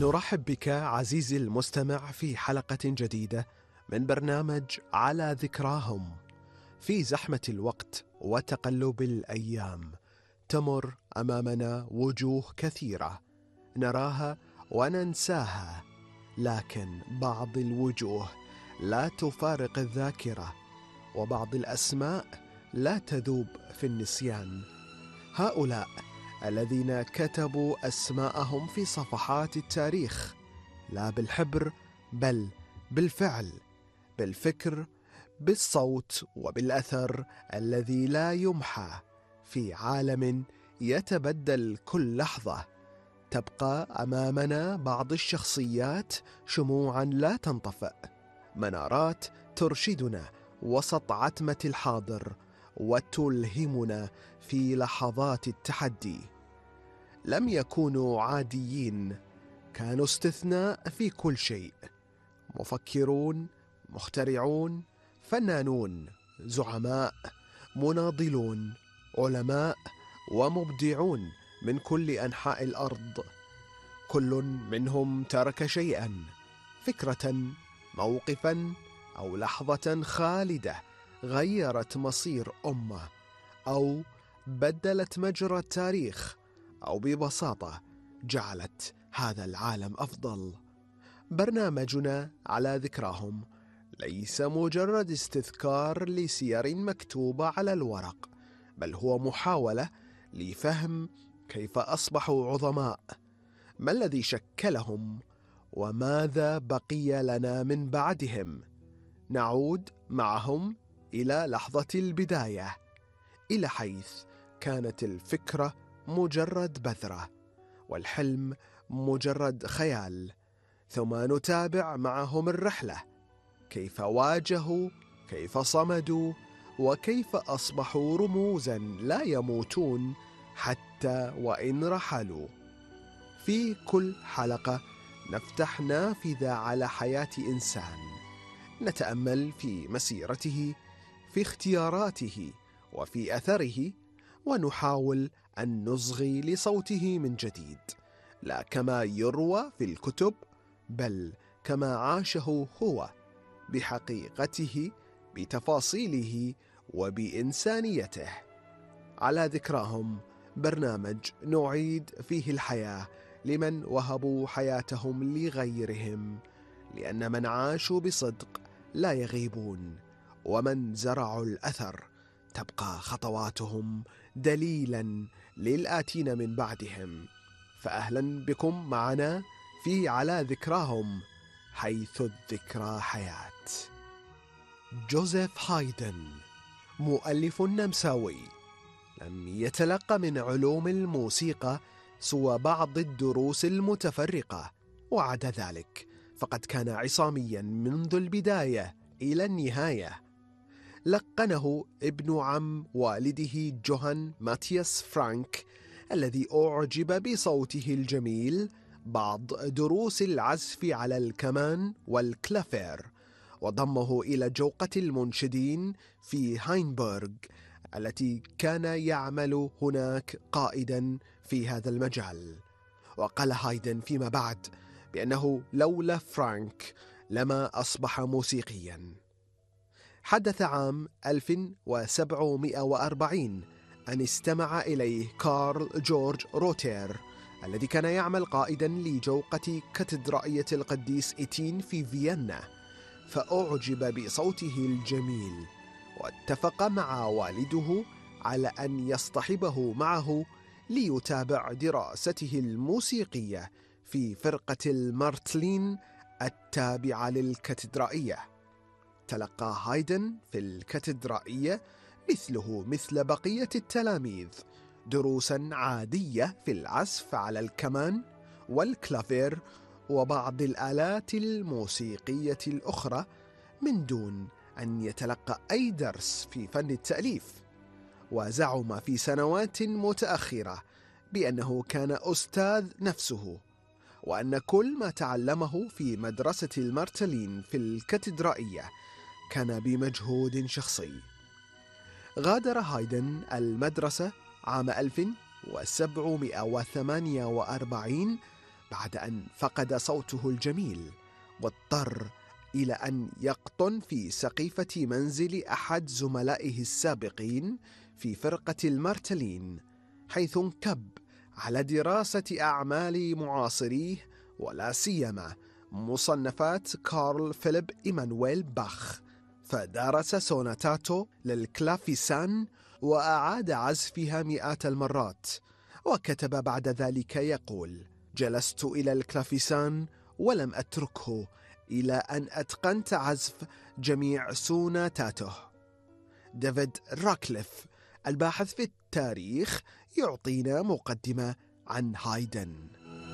نرحب بك عزيزي المستمع في حلقة جديدة من برنامج على ذكراهم. في زحمة الوقت وتقلب الأيام تمر أمامنا وجوه كثيرة نراها وننساها، لكن بعض الوجوه لا تفارق الذاكرة، وبعض الأسماء لا تذوب في النسيان. هؤلاء الذين كتبوا أسماءهم في صفحات التاريخ، لا بالحبر بل بالفعل، بالفكر، بالصوت وبالأثر الذي لا يمحى. في عالم يتبدل كل لحظة تبقى أمامنا بعض الشخصيات شموعا لا تنطفئ، منارات ترشدنا وسط عتمة الحاضر وتلهمنا في لحظات التحدي. لم يكونوا عاديين، كانوا استثناء في كل شيء، مفكرون، مخترعون، فنانون، زعماء، مناضلون، علماء ومبدعون من كل أنحاء الأرض. كل منهم ترك شيئا، فكرة، موقفا أو لحظة خالدة غيرت مصير أمة، أو بدلت مجرى التاريخ، أو ببساطة جعلت هذا العالم أفضل. برنامجنا على ذكراهم ليس مجرد استذكار لسير مكتوبة على الورق، بل هو محاولة لفهم كيف أصبحوا عظماء، ما الذي شكلهم، وماذا بقي لنا من بعدهم. نعود معهم إلى لحظة البداية، إلى حيث كانت الفكرة مجرد بذرة والحلم مجرد خيال، ثم نتابع معهم الرحلة، كيف واجهوا، كيف صمدوا، وكيف أصبحوا رموزا لا يموتون حتى وإن رحلوا. في كل حلقة نفتح نافذة على حياة إنسان، نتأمل في مسيرته، في اختياراته، وفي أثره، ونحاول أن نصغي لصوته من جديد، لا كما يروى في الكتب، بل كما عاشه هو، بحقيقته، بتفاصيله، وبإنسانيته. على ذكراهم، برنامج نعيد فيه الحياة لمن وهبوا حياتهم لغيرهم، لأن من عاشوا بصدق لا يغيبون، ومن زرعوا الأثر تبقى خطواتهم دليلا للآتين من بعدهم. فأهلا بكم معنا في على ذكراهم، حيث الذكرى حياة. جوزيف هايدن، مؤلف نمساوي، لم يتلقى من علوم الموسيقى سوى بعض الدروس المتفرقة، وعدا ذلك فقد كان عصاميا منذ البداية إلى النهاية. لقنه ابن عم والده جوهان ماتياس فرانك، الذي أعجب بصوته الجميل، بعض دروس العزف على الكمان والكلافير، وضمه إلى جوقة المنشدين في هاينبورغ التي كان يعمل هناك قائدا في هذا المجال. وقال هايدن فيما بعد بأنه لولا فرانك لما أصبح موسيقيا. حدث عام 1740 أن استمع إليه كارل جورج روتير، الذي كان يعمل قائدا لجوقة كاتدرائية القديس إتين في فيينا، فأعجب بصوته الجميل، واتفق مع والده على أن يصطحبه معه ليتابع دراسته الموسيقية في فرقة المارتلين التابعة للكاتدرائية. تلقى هايدن في الكاتدرائية مثله مثل بقية التلاميذ دروسا عادية في العزف على الكمان والكلافير وبعض الآلات الموسيقية الأخرى، من دون أن يتلقى أي درس في فن التأليف. وزعم في سنوات متأخرة بأنه كان أستاذ نفسه، وأن كل ما تعلمه في مدرسة المارتلين في الكاتدرائية كان بمجهود شخصي. غادر هايدن المدرسة عام 1748 بعد أن فقد صوته الجميل، واضطر إلى أن يقطن في سقيفة منزل أحد زملائه السابقين في فرقة المارتلين، حيث انكب على دراسة أعمال معاصريه ولا سيما مصنفات كارل فيليب إيمانويل باخ، فدرس سوناتاتو للكلافيسان وأعاد عزفها مئات المرات. وكتب بعد ذلك يقول: جلست إلى الكلافيسان ولم أتركه إلى أن أتقنت عزف جميع سوناتاته. ديفيد راكليف الباحث في التاريخ يعطينا مقدمة عن هايدن.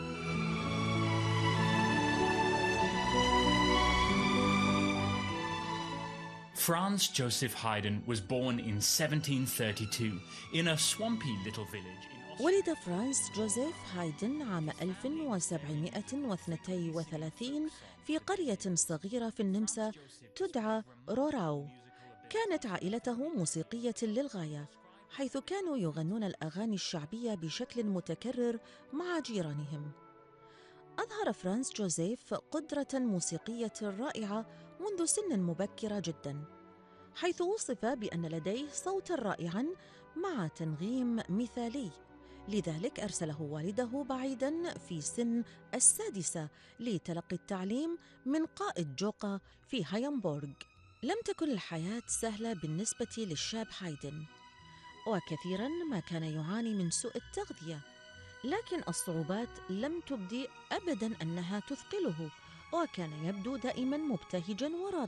Franz Joseph Haydn was born in 1732 in a swampy little village in Austria. ولد فرانز جوزيف هايدن عام 1732 في قرية صغيرة في النمسا تدعى روراو. كانت عائلته موسيقية للغاية، حيث كانوا يغنون الأغاني الشعبية بشكل متكرر مع جيرانهم. أظهر فرانز جوزيف قدرة موسيقية رائعة منذ سن مبكرة جداً، حيث وصف بأن لديه صوتاً رائعاً مع تنغيم مثالي. لذلك أرسله والده بعيداً في سن 6 لتلقي التعليم من قائد جوقا في هاينبورغ. لم تكن الحياة سهلة بالنسبة للشاب هايدن، وكثيراً ما كان يعاني من سوء التغذية، لكن الصعوبات لم تبدي أبداً أنها تثقله، وكان يبدو دائماً مبتهجاً وراضياً.